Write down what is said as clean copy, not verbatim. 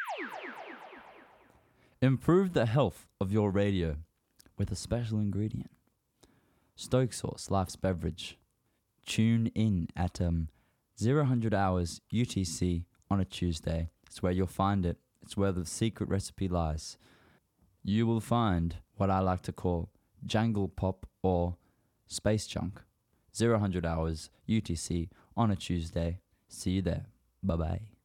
Improve the health of your radio with a special ingredient. Stoke Sauce Life's Beverage. Tune in at 0000 hours UTC on a Tuesday. It's where you'll find it. It's where the secret recipe lies. You will find what I like to call jangle pop or space junk. 0000 hours UTC on a Tuesday. See you there. Bye-bye.